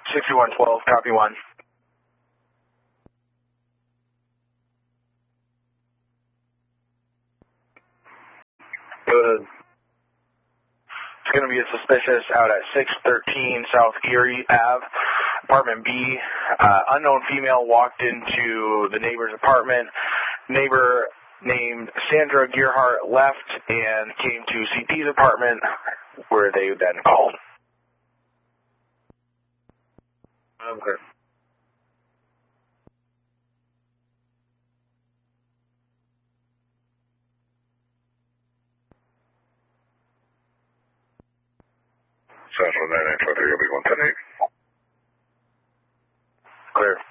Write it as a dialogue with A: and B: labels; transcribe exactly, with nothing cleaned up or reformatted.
A: sixty-one twelve, copy one. Good. It's going to be a suspicious out at six thirteen South Erie Ave, apartment B. Uh, unknown female walked into the neighbor's apartment. Neighbor named Sandra Gearhart left and came to C P's apartment, where they then called. Okay. Central nine nine four three, you'll be one ten eight. Clear.